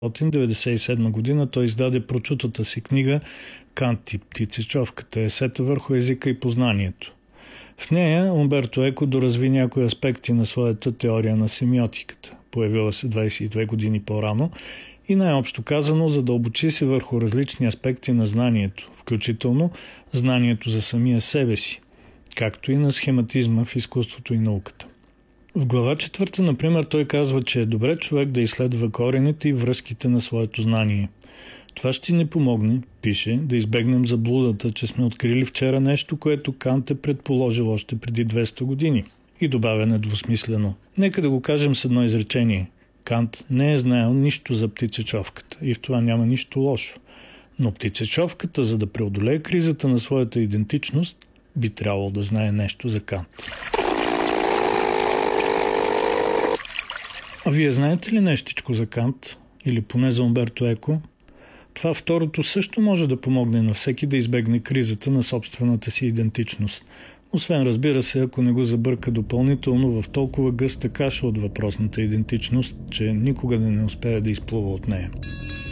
1997 година той издаде прочутата си книга «Кант и птицечовката. Есета върху езика и познанието». В нея Умберто Еко доразви някои аспекти на своята теория на семиотиката, появила се 22 години по-рано, и най-общо казано задълбочи се върху различни аспекти на знанието, включително знанието за самия себе си, както и на схематизма в изкуството и науката. В глава 4, например, той казва, че е добре човек да изследва корените и връзките на своето знание. Това ще ни помогне, пише, да избегнем заблудата, че сме открили вчера нещо, което Кант е предположил още преди 200 години. И добавя недвусмислено. Нека да го кажем с едно изречение. Кант не е знаел нищо за птицечовката и в това няма нищо лошо. Но птицечовката, за да преодолее кризата на своята идентичност, би трябвало да знае нещо за Кант. А вие знаете ли нещичко за Кант? Или поне за Умберто Еко? Това второто също може да помогне на всеки да избегне кризата на собствената си идентичност. Освен, разбира се, ако не го забърка допълнително в толкова гъста каша от въпросната идентичност, че никога да не успее да изплува от нея.